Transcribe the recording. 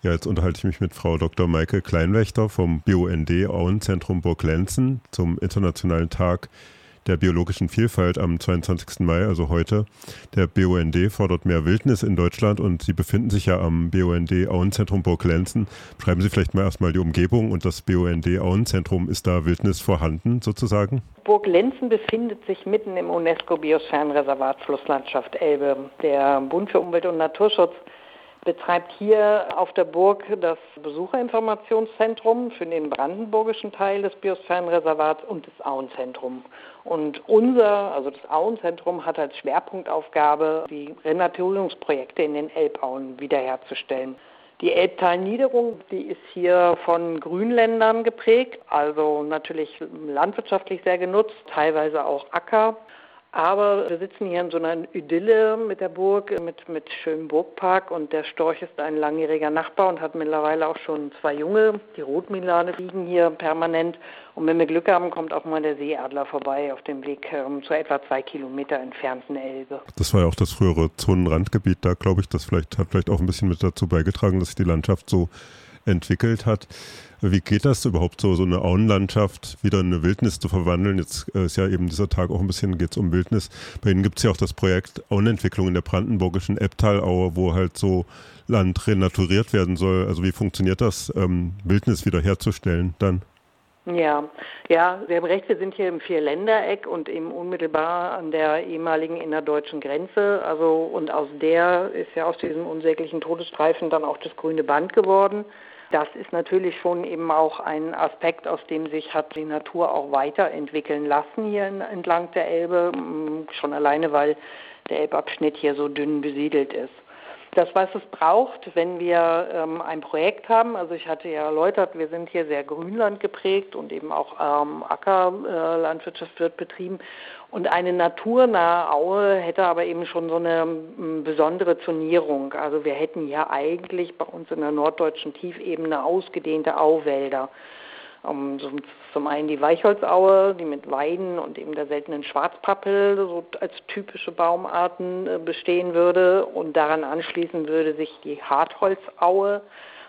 Ja, jetzt unterhalte ich mich mit Frau Dr. Maike Kleinwächter vom BUND Auenzentrum Burg-Lenzen zum Internationalen Tag der biologischen Vielfalt am 22. Mai, also heute. Der BUND fordert mehr Wildnis in Deutschland und Sie befinden sich ja am BUND Auenzentrum Burg-Lenzen. Schreiben Sie vielleicht mal erstmal die Umgebung und das BUND Auenzentrum. Ist da Wildnis vorhanden sozusagen? Burg-Lenzen befindet sich mitten im UNESCO-Biosphärenreservat Flusslandschaft Elbe. Der Bund für Umwelt und Naturschutz betreibt hier auf der Burg das Besucherinformationszentrum für den brandenburgischen Teil des Biosphärenreservats und das Auenzentrum. Und das Auenzentrum hat als Schwerpunktaufgabe, die Renaturierungsprojekte in den Elbauen wiederherzustellen. Die Elbtalniederung, die ist hier von Grünländern geprägt, also natürlich landwirtschaftlich sehr genutzt, teilweise auch Acker. Aber wir sitzen hier in so einer Idylle mit der Burg, mit schönem Burgpark, und der Storch ist ein langjähriger Nachbar und hat mittlerweile auch schon 2 Junge. Die Rotmilane liegen hier permanent, und wenn wir Glück haben, kommt auch mal der Seeadler vorbei auf dem Weg zur etwa 2 Kilometer entfernten Elbe. Das war ja auch das frühere Zonenrandgebiet, da glaube ich, das hat vielleicht auch ein bisschen mit dazu beigetragen, dass sich die Landschaft so entwickelt hat. Wie geht das überhaupt so eine Auenlandschaft wieder in eine Wildnis zu verwandeln? Jetzt ist ja eben dieser Tag auch ein bisschen, geht es um Wildnis. Bei Ihnen gibt es ja auch das Projekt Auenentwicklung in der brandenburgischen Ebbtalaue, wo halt so Land renaturiert werden soll. Also wie funktioniert das, Wildnis wiederherzustellen dann? Ja, Sie haben recht, wir sind hier im Vierländereck und eben unmittelbar an der ehemaligen innerdeutschen Grenze. Und aus diesem unsäglichen Todesstreifen dann auch das grüne Band geworden. Das ist natürlich schon eben auch ein Aspekt, aus dem sich hat die Natur auch weiterentwickeln lassen hier entlang der Elbe, schon alleine, weil der Elbabschnitt hier so dünn besiedelt ist. Das, was es braucht, wenn wir ein Projekt haben, also ich hatte ja erläutert, wir sind hier sehr Grünland geprägt und eben auch Ackerlandwirtschaft wird betrieben. Und eine naturnahe Aue hätte aber eben schon so eine besondere Zonierung. Also wir hätten ja eigentlich bei uns in der norddeutschen Tiefebene ausgedehnte Auwälder. Zum einen die Weichholzaue, die mit Weiden und eben der seltenen Schwarzpappel so als typische Baumarten bestehen würde, und daran anschließend würde sich die Hartholzaue